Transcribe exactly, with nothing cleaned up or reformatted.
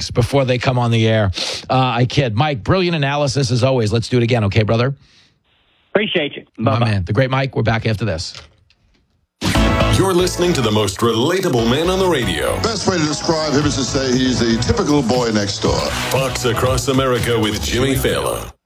weeks before they come on the air. Uh, I kid. Mike, brilliant analysis as always. Let's do it again, okay, brother? Appreciate you. My Bye-bye. man, the great Mike. We're back after this. You're listening to the most relatable man on the radio. Best way to describe him is to say he's the typical boy next door. Fox Across America with Jimmy Fallon.